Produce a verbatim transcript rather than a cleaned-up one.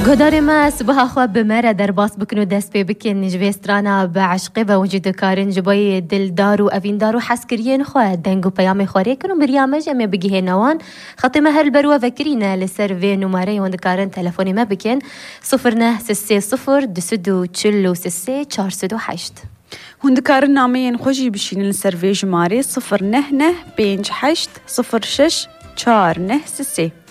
قدر ما سبها خو بمرة درباس بكنو دست بي بكن نجوي سترانا بعشقه و وجود كارن جباي دل دارو أفين دارو حسكريين خو دنگو بيامي خوري كنو بريامج أمي بجيه نوان خطيمة هل بروا فكرينا لسيرفي نماري وند كارن تلفوني ما بكن صفر نه سسي صفر دسدو تشلو سسي چار سدو حشت هند كارن نامين خوشي بشين لسيرفي جماري صفر نه نه بينج حشت صفر شش چار نه سسي